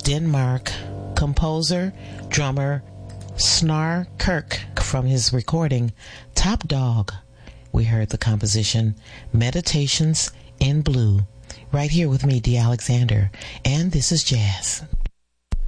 Denmark composer, drummer Snar Kirk from his recording Top Dog. We heard the composition Meditations in Blue right here with me, Dee Alexander, and this is Jazz.